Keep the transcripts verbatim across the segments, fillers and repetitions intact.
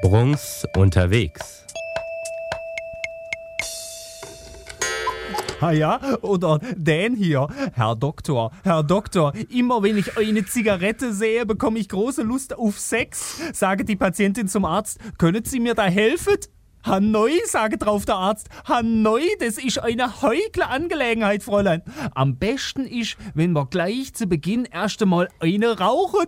Bruns unterwegs. Ah ja, oder den hier. Herr Doktor, Herr Doktor, immer wenn ich eine Zigarette sehe, bekomme ich große Lust auf Sex. Sage die Patientin zum Arzt, können Sie mir da helfen? Hanoi, sage drauf der Arzt. Hanoi, das ist eine heikle Angelegenheit, Fräulein. Am besten ist, wenn wir gleich zu Beginn erst einmal eine rauchen.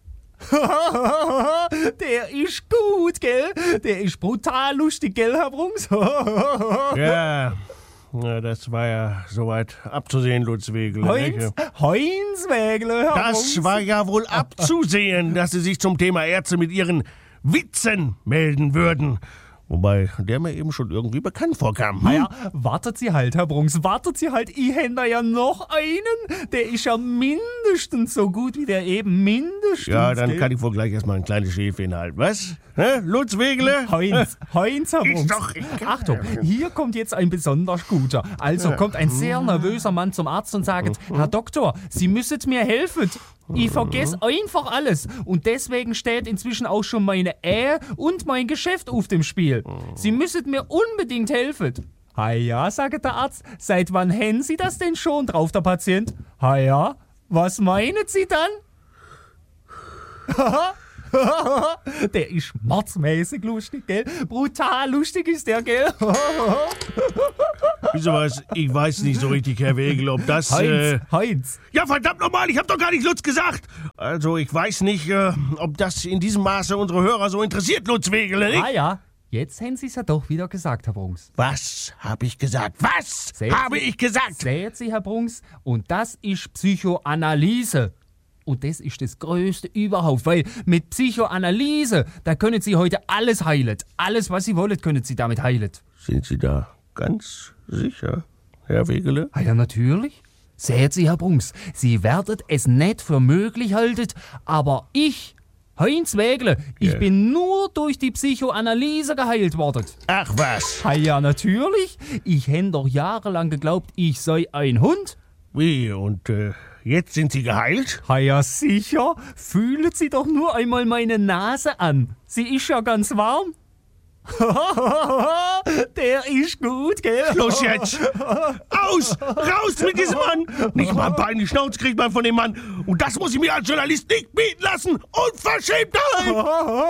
Der ist gut, gell? Der ist brutal lustig, gell, Herr Bruns? Ja, ja, das war ja soweit abzusehen, Lutz Wegle. Heinz, Heinz Wegle, Herr Bruns. Das war ja wohl abzusehen, dass Sie sich zum Thema Ärzte mit Ihren Witzen melden würden. Wobei der mir eben schon irgendwie bekannt vorkam. Hm? Naja, wartet Sie halt, Herr Bruns, wartet Sie halt. Ich hätte da ja noch einen. Der ist ja mindestens so gut wie der eben. Mindestens. Ja, dann gell? kann ich wohl gleich erstmal ein kleines Schäfchen halten. Was? Hä? Lutz Wegle? Heinz, Heinz, Herr Bruns. Ist doch... Achtung, hier kommt jetzt ein besonders guter. Also kommt ein sehr nervöser Mann zum Arzt und sagt, Herr Doktor, Sie müssen mir helfen. Ich vergesse einfach alles. Und deswegen steht inzwischen auch schon meine Ehe und mein Geschäft auf dem Spiel. Sie müssen mir unbedingt helfen. Ha ja, sagt der Arzt. Seit wann haben Sie das denn schon drauf, der Patient? Ha ja, was meinen Sie dann? Der ist mordsmäßig lustig, gell? Brutal lustig ist der, gell? Wieso was? Ich weiß nicht so richtig, Herr Wegle, ob das... Heinz, Äh Heinz. ja, verdammt nochmal, ich hab doch gar nicht Lutz gesagt. Also, ich weiß nicht, äh, ob das in diesem Maße unsere Hörer so interessiert, Lutz Wegle, nicht? Ah ja, jetzt haben Sie es ja doch wieder gesagt, Herr Bruns. Was habe ich gesagt? Was Sehen habe Sie- ich gesagt? Sehen Sie, Herr Bruns, und das ist Psychoanalyse. Und das ist das Größte überhaupt, weil mit Psychoanalyse, da können Sie heute alles heilen. Alles, was Sie wollen, können Sie damit heilen. Sind Sie da ganz sicher, Herr Wegele? Ah ja, natürlich. Sehen Sie, Herr Bruns, Sie werden es nicht für möglich halten, aber ich, Heinz Wegle, ich Ja. bin nur durch die Psychoanalyse geheilt worden. Ach was? Ah ja, natürlich. Ich hätte doch jahrelang geglaubt, ich sei ein Hund. Wie, und äh, jetzt sind Sie geheilt? Ah ja, sicher. Fühlen Sie doch nur einmal meine Nase an. Sie ist ja ganz warm. Der ist gut, gell? Los jetzt! Aus! Raus mit diesem Mann! Nicht mal ein Bein in die Schnauze kriegt man von dem Mann. Und das muss ich mir als Journalist nicht bieten lassen! Unverschämtheit!